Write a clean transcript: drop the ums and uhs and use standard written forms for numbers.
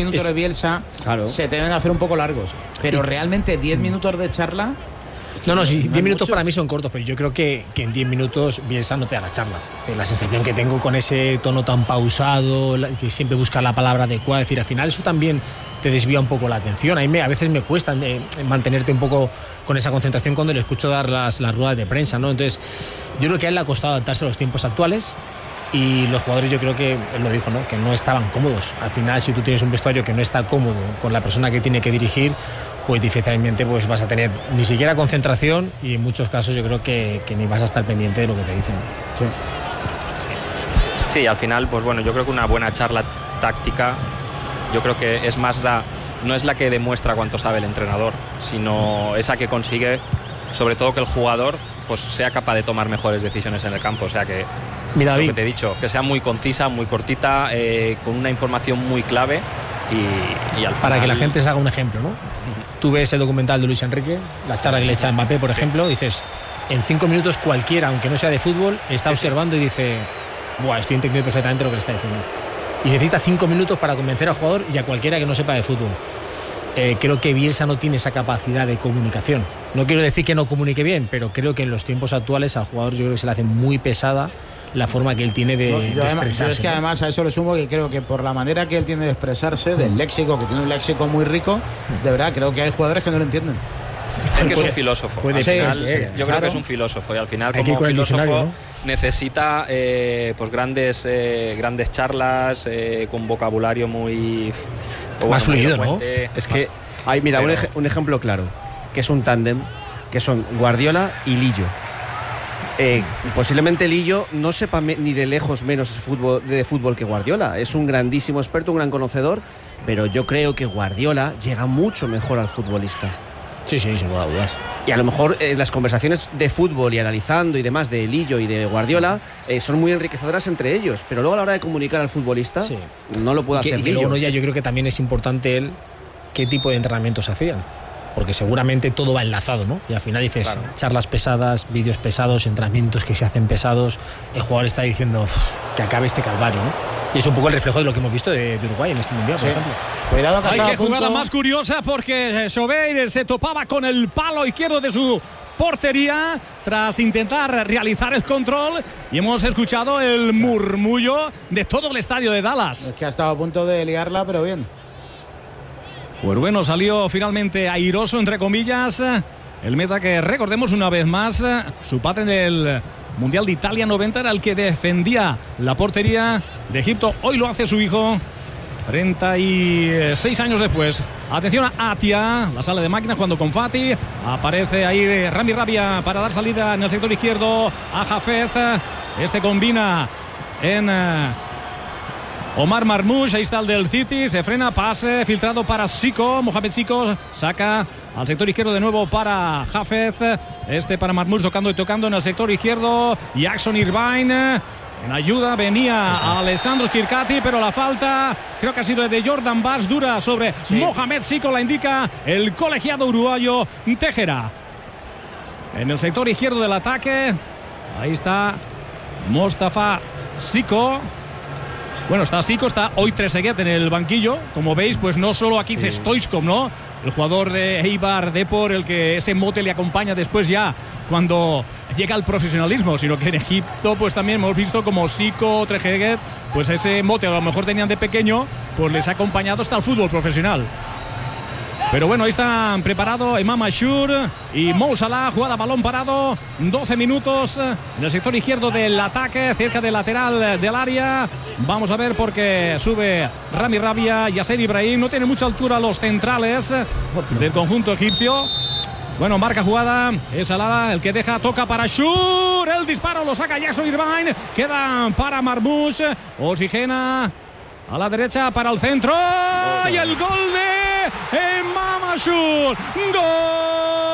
minutos de Bielsa se te deben hacer un poco largos. Pero realmente 10 minutos de charla... No, sí, 10 minutos para mí son cortos, pero yo creo que en 10 minutos Bielsa no te da la charla. La sensación que tengo con ese tono tan pausado, que siempre busca la palabra adecuada, es decir, al final eso también te desvía un poco la atención. A veces me cuesta mantenerte un poco con esa concentración cuando le escucho dar las ruedas de prensa, ¿no? Entonces, yo creo que a él le ha costado adaptarse a los tiempos actuales. Y los jugadores, yo creo que él lo dijo, ¿no? Que no estaban cómodos. Al final, si tú tienes un vestuario que no está cómodo con la persona que tiene que dirigir, pues difícilmente pues vas a tener ni siquiera concentración y en muchos casos yo creo que ni vas a estar pendiente de lo que te dicen. Sí, al final, pues bueno, yo creo que una buena charla táctica, yo creo que es más no es la que demuestra cuánto sabe el entrenador, sino esa que consigue, sobre todo, que el jugador pues sea capaz de tomar mejores decisiones en el campo. O sea que, mira, lo que te he dicho, que sea muy concisa, muy cortita, con una información muy clave y al final... Para que la gente se haga un ejemplo, ¿no? Tú ves el documental de Luis Enrique, la charla que le echa a Mbappé, por ejemplo, dices, en 5 minutos cualquiera, aunque no sea de fútbol, está observando y dice, buah, estoy entendiendo perfectamente lo que le está diciendo. Y necesita 5 minutos para convencer al jugador y a cualquiera que no sepa de fútbol. Creo que Bielsa no tiene esa capacidad de comunicación. No quiero decir que no comunique bien, pero creo que en los tiempos actuales al jugador yo creo que se le hace muy pesada la forma que él tiene de expresarse. Yo es que además a eso le sumo que creo que por la manera que él tiene de expresarse, del léxico, que tiene un léxico muy rico, de verdad creo que hay jugadores que no lo entienden. Es que es un filósofo. Al final, yo creo que es un filósofo y al final como filósofo, ¿no? Necesita pues grandes charlas con vocabulario muy más fluido, ¿no? Es que hay, mira, un ejemplo claro, que es un tándem, que son Guardiola y Lillo. Posiblemente Lillo no sepa ni de lejos menos de fútbol que Guardiola. Es un grandísimo experto, un gran conocedor, pero yo creo que Guardiola llega mucho mejor al futbolista. Sí, sin lugar a dudas. Y a lo mejor las conversaciones de fútbol y analizando y demás de Lillo y de Guardiola son muy enriquecedoras entre ellos, pero luego a la hora de comunicar al futbolista no lo puede hacer Lillo. Y luego ya yo creo que también es importante qué tipo de entrenamientos hacían, porque seguramente todo va enlazado, ¿no? Y al final dices, charlas pesadas, vídeos pesados, entrenamientos que se hacen pesados, el jugador está diciendo que acabe este calvario, ¿no? Y es un poco el reflejo de lo que hemos visto de Uruguay en este Mundial, por ejemplo. Cuidado, hay que jugada más curiosa porque Sobeir se topaba con el palo izquierdo de su portería tras intentar realizar el control y hemos escuchado el murmullo de todo el estadio de Dallas. Es que ha estado a punto de liarla, pero bien. Pues bueno, salió finalmente airoso, entre comillas, el meta que, recordemos una vez más, su padre en el Mundial de Italia 90 era el que defendía la portería de Egipto. Hoy lo hace su hijo, 36 años después. Atención a Atia, la sala de máquinas cuando con Fati. Aparece ahí Rami Rabia para dar salida en el sector izquierdo a Hafez. Este combina en Omar Marmoush, ahí está el del City, se frena, pase filtrado para Zico, Mohamed Zico saca al sector izquierdo de nuevo para Hafez, para Marmoush tocando en el sector izquierdo, Jackson Irvine, en ayuda venía Alessandro Circati, pero la falta creo que ha sido de Jordan Bass, dura sobre Mohamed Zico, la indica el colegiado uruguayo Tejera. En el sector izquierdo del ataque, ahí está Mostafa Zico. Bueno, está Zico, está hoy Trezeguet en el banquillo. Como veis, pues no solo aquí es Stoichkov, ¿no? El jugador de Eibar Depor, el que ese mote le acompaña después ya cuando llega al profesionalismo, sino que en Egipto pues también hemos visto como Zico, Trezeguet, pues ese mote a lo mejor tenían de pequeño, pues les ha acompañado hasta el fútbol profesional. Pero bueno, ahí están preparados Imam Ashur y Mo Salah, jugada balón parado, 12 minutos en el sector izquierdo del ataque, cerca del lateral del área. Vamos a ver porque sube Rami Rabia, Yasser Ibrahim, no tiene mucha altura los centrales del conjunto egipcio. Bueno, marca jugada, es Salah el que deja, toca para Ashur, el disparo lo saca Jackson Irvine, queda para Marmoush, oxigena a la derecha para el centro y el gol de Imam Ashur. ¡Gol!